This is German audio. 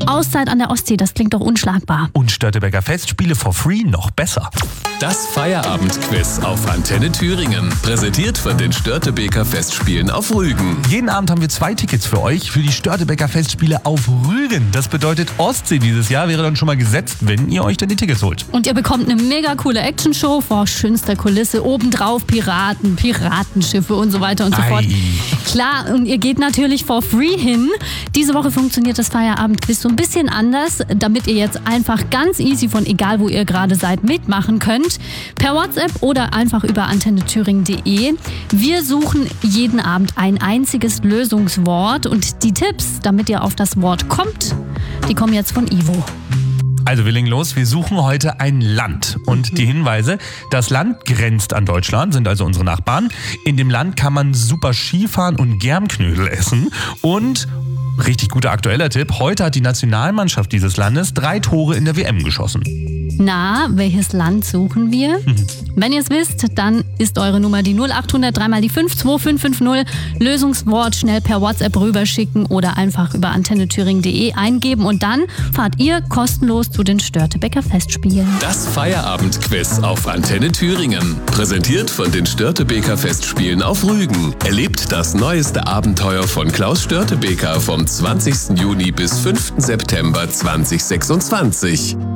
Auszeit an der Ostsee, das klingt doch unschlagbar. Und Störtebeker Festspiele for free noch besser. Das Feierabendquiz auf Antenne Thüringen. Präsentiert von den Störtebeker Festspielen auf Rügen. Jeden Abend haben wir 2 Tickets für euch für die Störtebeker Festspiele auf Rügen. Das bedeutet, Ostsee dieses Jahr wäre dann schon mal gesetzt, wenn ihr euch dann die Tickets holt. Und ihr bekommt eine mega coole Actionshow vor schönster Kulisse. Obendrauf Piraten, Piratenschiffe und so weiter und so fort. Klar, und ihr geht natürlich for free hin. Diese Woche funktioniert das Feierabendquiz so ein bisschen anders, damit ihr jetzt einfach ganz easy von egal wo ihr gerade seid mitmachen könnt. Per WhatsApp oder einfach über antennethüringen.de. Wir suchen jeden Abend ein einziges Lösungswort und die Tipps, damit ihr auf das Wort kommt, die kommen jetzt von Ivo. Also wir legen los, wir suchen heute ein Land und die Hinweise, das Land grenzt an Deutschland, sind also unsere Nachbarn. In dem Land kann man super Skifahren und Germknödel essen und richtig guter aktueller Tipp, heute hat die Nationalmannschaft dieses Landes 3 Tore in der WM geschossen. Na, welches Land suchen wir? Wenn ihr es wisst, dann ist eure Nummer die 0800 3 mal die 5 2550. Lösungswort schnell per WhatsApp rüberschicken oder einfach über antennethüringen.de eingeben und dann fahrt ihr kostenlos zu den Störtebeker Festspielen. Das Feierabendquiz auf Antenne Thüringen. Präsentiert von den Störtebeker Festspielen auf Rügen. Erlebt das neueste Abenteuer von Klaus Störtebeker vom 20. Juni bis 5. September 2026.